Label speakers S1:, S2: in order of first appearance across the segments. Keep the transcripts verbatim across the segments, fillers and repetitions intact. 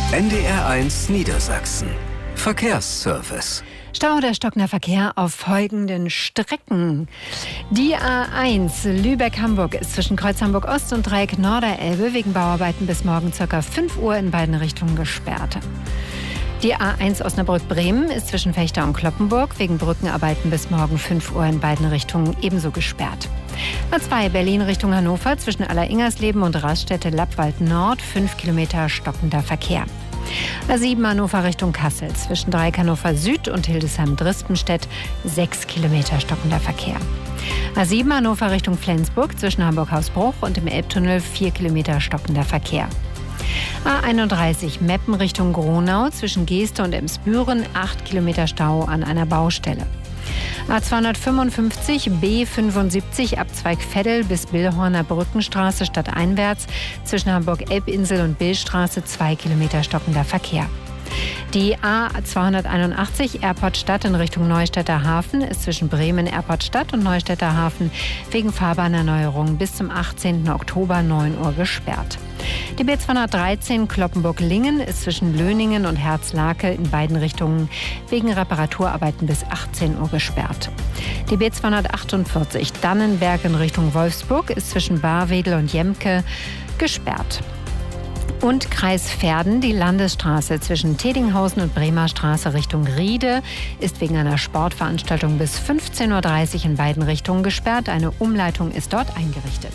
S1: N D R eins Niedersachsen. Verkehrsservice.
S2: Stau oder stockender Verkehr auf folgenden Strecken. Die A eins Lübeck-Hamburg ist zwischen Kreuz Hamburg-Ost und Dreieck Norderelbe wegen Bauarbeiten bis morgen ca. fünf Uhr in beiden Richtungen gesperrt. Die A eins Osnabrück-Bremen ist zwischen Fechter und Cloppenburg wegen Brückenarbeiten bis morgen fünf Uhr in beiden Richtungen ebenso gesperrt. A zwei Berlin Richtung Hannover zwischen Aller-Ingersleben und Raststätte-Lappwald Nord fünf Kilometer stockender Verkehr. A sieben Hannover Richtung Kassel zwischen Dreieck Hannover Süd und Hildesheim-Drispenstedt sechs Kilometer stockender Verkehr. A sieben Hannover Richtung Flensburg zwischen Hamburg-Hausbruch und dem Elbtunnel vier Kilometer stockender Verkehr. A einunddreißig Meppen Richtung Gronau zwischen Geeste und Emsbüren acht Kilometer Stau an einer Baustelle. A zweihundertfünfundfünfzig B fünfundsiebzig Abzweig Veddel bis Billhorner Brückenstraße stadteinwärts zwischen Hamburg-Elbinsel und Billstraße zwei Kilometer stockender Verkehr. Die A zweihunderteinundachtzig Erport-Stadt in Richtung Neustädter Hafen ist zwischen Bremen Erport-Stadt und Neustädter Hafen wegen Fahrbahnerneuerung bis zum achtzehnten Oktober neun Uhr gesperrt. Die B zweihundertdreizehn Cloppenburg-Lingen ist zwischen Löningen und Herzlake in beiden Richtungen wegen Reparaturarbeiten bis achtzehn Uhr gesperrt. Die B zweihundertachtundvierzig Dannenberg in Richtung Wolfsburg ist zwischen Barwedel und Jemke gesperrt. Und Kreis Verden, die Landesstraße zwischen Tedinghausen und Bremer Straße Richtung Riede ist wegen einer Sportveranstaltung bis fünfzehn Uhr dreißig in beiden Richtungen gesperrt. Eine Umleitung ist dort eingerichtet.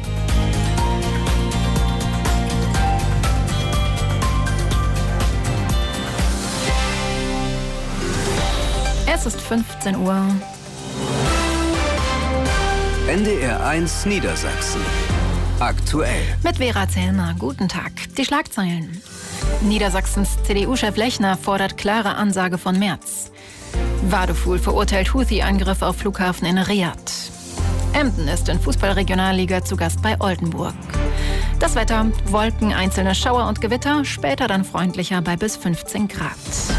S3: Es ist fünfzehn Uhr.
S1: N D R eins Niedersachsen. Aktuell.
S3: Mit Vera Zellner. Guten Tag. Die Schlagzeilen. Niedersachsens C D U-Chef Lechner fordert klare Ansage von Merz. Wadefuhl verurteilt Houthi-Angriff auf Flughafen in Riad. Emden ist in Fußball-Regionalliga zu Gast bei Oldenburg. Das Wetter, Wolken, einzelne Schauer und Gewitter, später dann freundlicher bei bis fünfzehn Grad.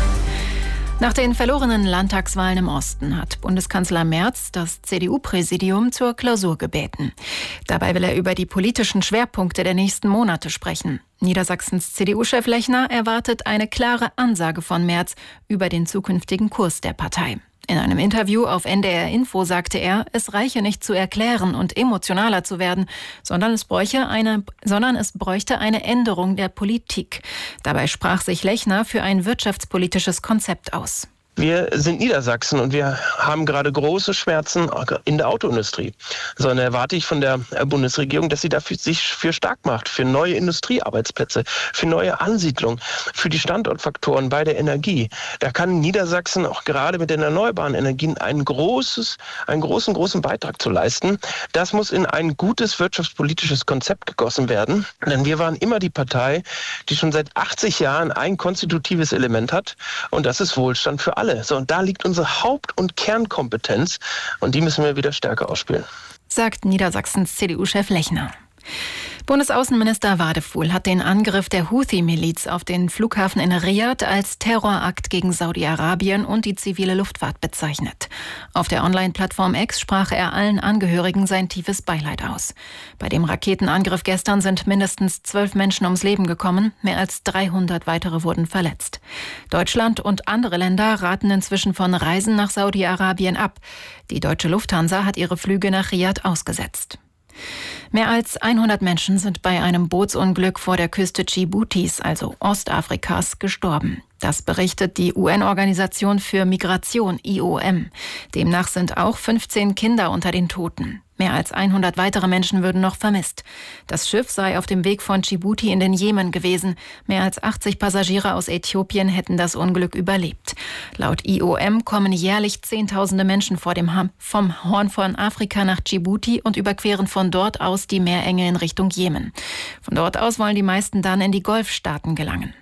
S3: Nach den verlorenen Landtagswahlen im Osten hat Bundeskanzler Merz das C D U-Präsidium zur Klausur gebeten. Dabei will er über die politischen Schwerpunkte der nächsten Monate sprechen. Niedersachsens C D U-Chef Lechner erwartet eine klare Ansage von Merz über den zukünftigen Kurs der Partei. In einem Interview auf N D R Info sagte er, es reiche nicht zu erklären und emotionaler zu werden, sondern es bräuchte eine, sondern es bräuchte eine Änderung der Politik. Dabei sprach sich Lechner für ein wirtschaftspolitisches Konzept aus.
S4: Wir sind Niedersachsen und wir haben gerade große Schmerzen in der Autoindustrie. Sondern erwarte ich von der Bundesregierung, dass sie dafür sich für stark macht, für neue Industriearbeitsplätze, für neue Ansiedlung, für die Standortfaktoren bei der Energie. Da kann Niedersachsen auch gerade mit den erneuerbaren Energien ein großes, einen großen, großen Beitrag zu leisten. Das muss in ein gutes wirtschaftspolitisches Konzept gegossen werden. Denn wir waren immer die Partei, die schon seit achtzig Jahren ein konstitutives Element hat. Und das ist Wohlstand für alle. So, und da liegt unsere Haupt- und Kernkompetenz und die müssen wir wieder stärker ausspielen.
S3: Sagt Niedersachsens C D U-Chef Lechner. Bundesaußenminister Wadefuhl hat den Angriff der Houthi-Miliz auf den Flughafen in Riad als Terrorakt gegen Saudi-Arabien und die zivile Luftfahrt bezeichnet. Auf der Online-Plattform X sprach er allen Angehörigen sein tiefes Beileid aus. Bei dem Raketenangriff gestern sind mindestens zwölf Menschen ums Leben gekommen, mehr als dreihundert weitere wurden verletzt. Deutschland und andere Länder raten inzwischen von Reisen nach Saudi-Arabien ab. Die deutsche Lufthansa hat ihre Flüge nach Riad ausgesetzt. Mehr als hundert Menschen sind bei einem Bootsunglück vor der Küste Dschibutis, also Ostafrikas, gestorben. Das berichtet die U N-Organisation für Migration, I O M. Demnach sind auch fünfzehn Kinder unter den Toten. Mehr als hundert weitere Menschen würden noch vermisst. Das Schiff sei auf dem Weg von Dschibuti in den Jemen gewesen. Mehr als achtzig Passagiere aus Äthiopien hätten das Unglück überlebt. Laut I O M kommen jährlich Zehntausende Menschen vor dem Ham- vom Horn von Afrika nach Dschibuti und überqueren von dort aus die Meerenge in Richtung Jemen. Von dort aus wollen die meisten dann in die Golfstaaten gelangen.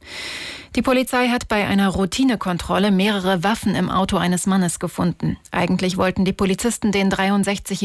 S3: Die Polizei hat bei einer Routinekontrolle mehrere Waffen im Auto eines Mannes gefunden. Eigentlich wollten die Polizisten den dreiundsechzigjährigen